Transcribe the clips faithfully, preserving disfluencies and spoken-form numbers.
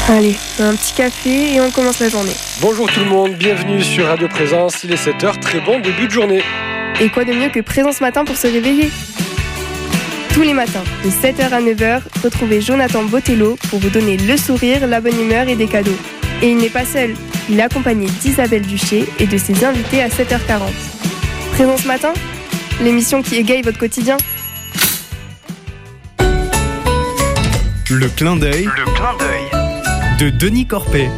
Allez, un petit café et on commence la journée. Bonjour tout le monde, bienvenue sur Radio Présence, il est sept heures, très bon début de journée. Et quoi de mieux que Présence Matin pour se réveiller ? Tous les matins, de sept heures à neuf heures, retrouvez Jonathan Botello pour vous donner le sourire, la bonne humeur et des cadeaux. Et il n'est pas seul, il est accompagné d'Isabelle Duché et de ses invités à sept heures quarante. Présence Matin, l'émission qui égaye votre quotidien. Le clin d'œil. Le clin d'œil. De Denis Corpet.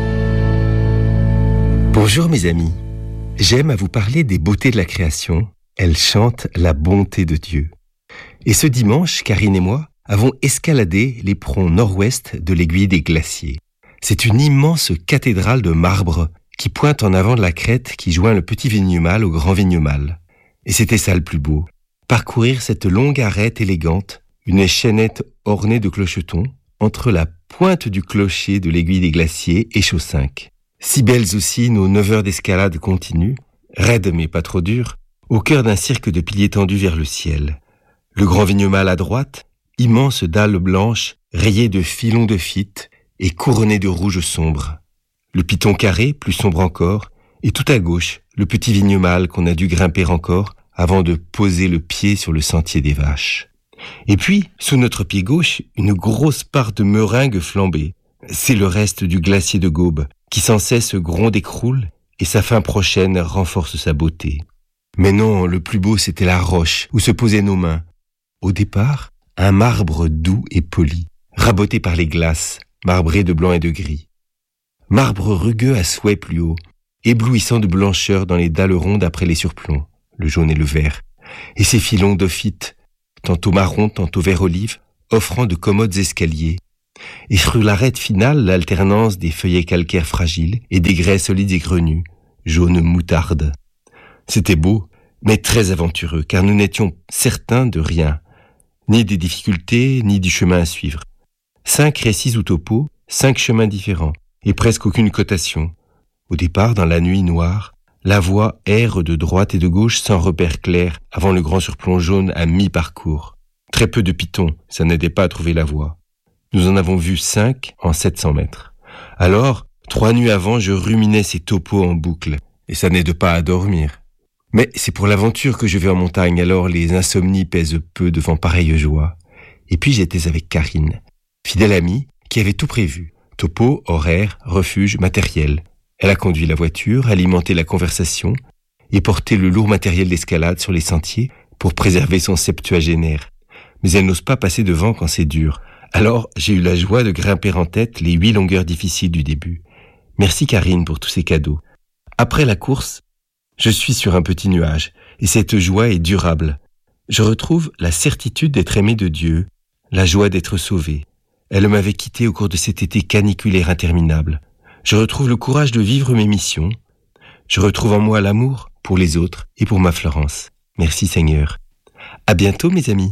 Bonjour mes amis, j'aime à vous parler des beautés de la création. Elle chante la bonté de Dieu. Et ce dimanche, Karine et moi avons escaladé l'éperon nord-ouest de l'aiguille des glaciers. C'est une immense cathédrale de marbre qui pointe en avant de la crête qui joint le petit Vignemale au grand Vignemale. Et c'était ça le plus beau. Parcourir cette longue arête élégante, une chaînette ornée de clochetons, entre la pointe du clocher de l'aiguille des glaciers et Chaussinck. Si belles aussi nos neuf heures d'escalade continues, raides mais pas trop dures, au cœur d'un cirque de piliers tendus vers le ciel. Le grand Vignemale à droite, immense dalle blanche, rayée de filons de phyte et couronnée de rouge sombre. Le piton carré, plus sombre encore, et tout à gauche, le petit Vignemale qu'on a dû grimper encore avant de poser le pied sur le sentier des vaches. Et puis, sous notre pied gauche, une grosse part de meringue flambée. C'est le reste du glacier de Gaube, qui sans cesse gronde et croule, et sa fin prochaine renforce sa beauté. Mais non, le plus beau c'était la roche, où se posaient nos mains. Au départ, un marbre doux et poli, raboté par les glaces, marbré de blanc et de gris. Marbre rugueux à souhait plus haut, éblouissant de blancheur dans les dalles rondes après les surplombs, le jaune et le vert, et ses filons d'ophyte, tantôt marron, tantôt vert olive, offrant de commodes escaliers. Et sur l'arête finale, l'alternance des feuillets calcaires fragiles et des grès solides et grenus, jaune moutarde. C'était beau, mais très aventureux, car nous n'étions certains de rien, ni des difficultés, ni du chemin à suivre. Cinq récits ou topos, cinq chemins différents, et presque aucune cotation. Au départ, dans la nuit noire, la voie erre de droite et de gauche sans repère clair avant le grand surplomb jaune à mi-parcours. Très peu de pitons, ça n'aidait pas à trouver la voie. Nous en avons vu cinq en sept cents mètres. Alors, trois nuits avant, je ruminais ces topos en boucle, et ça n'aide pas à dormir. Mais c'est pour l'aventure que je vais en montagne, alors les insomnies pèsent peu devant pareille joie. Et puis j'étais avec Karine, fidèle amie, qui avait tout prévu. Topo, horaire, refuge, matériel. Elle a conduit la voiture, alimenté la conversation et porté le lourd matériel d'escalade sur les sentiers pour préserver son septuagénaire. Mais elle n'ose pas passer devant quand c'est dur. Alors, j'ai eu la joie de grimper en tête les huit longueurs difficiles du début. Merci Karine pour tous ces cadeaux. Après la course, je suis sur un petit nuage et cette joie est durable. Je retrouve la certitude d'être aimé de Dieu, la joie d'être sauvé. Elle m'avait quitté au cours de cet été caniculaire interminable. Je retrouve le courage de vivre mes missions. Je retrouve en moi l'amour pour les autres et pour ma Florence. Merci Seigneur. À bientôt mes amis.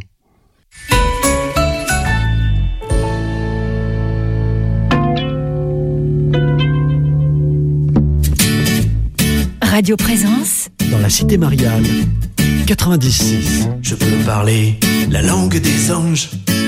Radio Présence dans la cité Marianne, quatre-vingt-dix-six. Je peux parler la langue des anges,